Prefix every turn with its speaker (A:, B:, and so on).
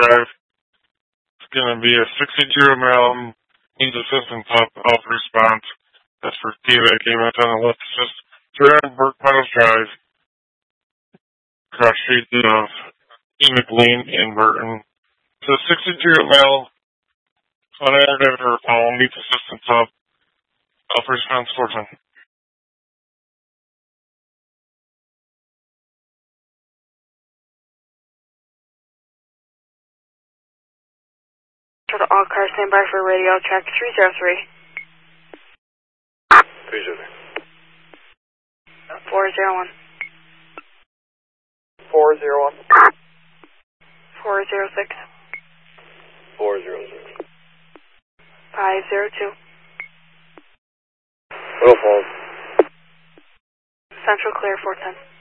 A: Drive. It's going to be a 62 male, needs assistance up, off response. That's for Steve that came out on the left assist. Turn Burke Meadows Drive. Cross streets of E. McLean and Burton. So 62 male, unedited or phone, needs assistance up, off response 410.
B: All cars stand by for radio track 303.
C: 303.
B: 401.
C: 401.
B: 406.
C: 406.
B: 502.
C: Little Falls.
B: Central clear 410.